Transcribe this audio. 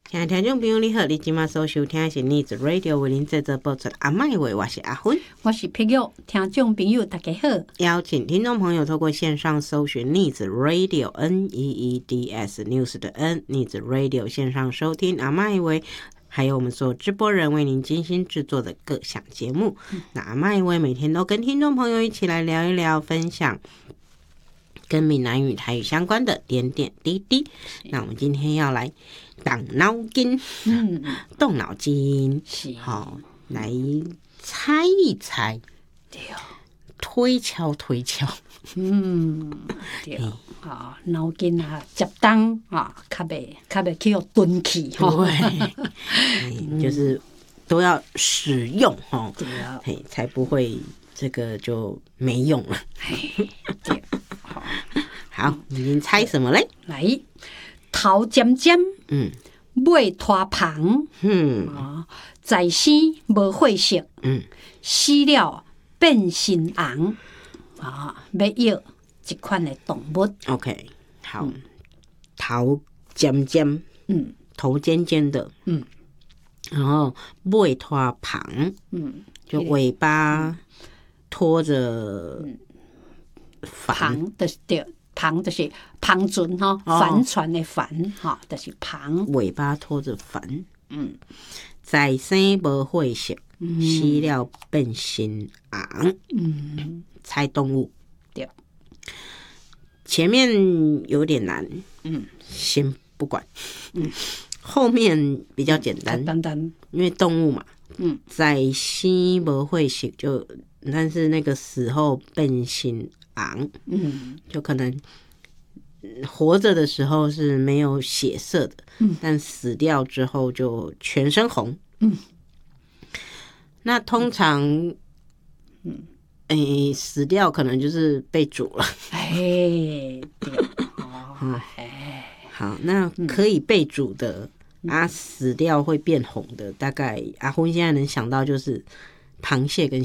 亲爱的听众朋友你好，你今晚所收听的是 Needs Radio 为您制作播出阿麦话，我是阿芬， 我是碧玉。听众朋友大家好， 邀请听众朋友透过线上搜寻 Needs Radio NEEDS News 的 N Needs Radio 线上收听阿麦话，还有我们所有直播人为您精心制作的各项节目。那阿麦话每天都跟听众朋友一起来聊一聊，分享跟闽南语、台语相关的点点滴滴。那我们今天要来动脑筋，动脑筋，好，来猜一猜， 对， 推敲推敲， 对，脑筋啊，接档啊，较袂去互钝去吼， 就是都要使用吼， 对， 才不会这个就没用了。 对， 好，你猜什么嘞？ 来，头尖尖，尾拖旁，在生无血色，死了变成红，要要一款的动物。 OK， 好，头尖尖，头尖尖的，然后尾拖旁，就尾巴拖着旁的对。旁就是旁船哈，帆船的帆哈，就是旁。 尾巴拖着帆，在生无血色，死了变成红。猜动物， 对。 前面有点难，先不管，后面比较简单，因为动物嘛，在生无血色就，但是那个死后变成红，就可能活着的时候是没有血色的，但死掉之后就全身红。那通常，死掉可能就是被煮了。好，那可以被煮的死掉会变红的，大概阿昏现在能想到就是螃蟹跟